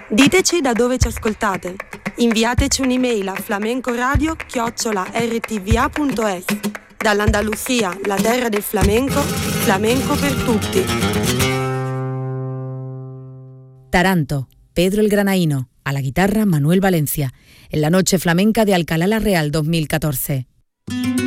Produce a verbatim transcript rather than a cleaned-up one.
Diteci da dove ci ascoltate. Inviateci un'email a flamencoradio chiocciola erre ti vi a punto es. Dall'Andalusia, la terra del flamenco, flamenco per tutti. Taranto, Pedro el Granaíno. A la guitarra, Manuel Valencia. En la noche flamenca de Alcalá la Real dos mil catorce.